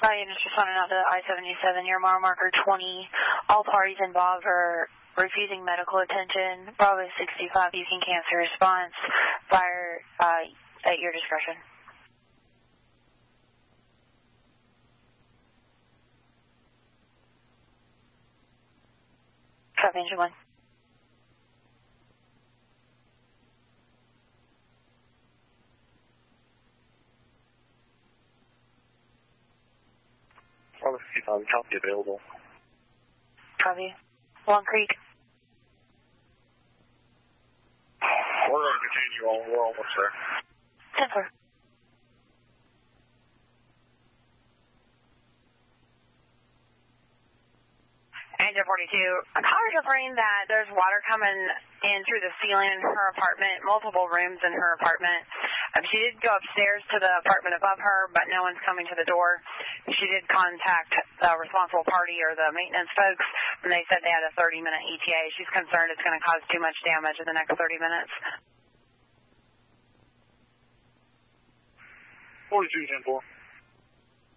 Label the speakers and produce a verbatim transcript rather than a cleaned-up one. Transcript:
Speaker 1: Hi, and just responding out to I seventy-seven, your mile marker twenty. All parties involved are refusing medical attention. Bravo sixty-five, you can cancel response. Fire uh, at your discretion. Copy, engine one.
Speaker 2: Bravo sixty-five, copy available.
Speaker 1: Copy. Long Creek.
Speaker 2: We're going to continue on. We're almost there.
Speaker 1: ten four.
Speaker 3: Engine forty-two, caller's reporting that there's water coming in through the ceiling in her apartment, multiple rooms in her apartment. Um, she did go upstairs to the apartment above her, but no one's coming to the door. She did contact the responsible party or the maintenance folks, and they said they had a thirty minute E T A. She's concerned it's going to cause too much damage in the next thirty minutes.
Speaker 2: forty-two, ten four.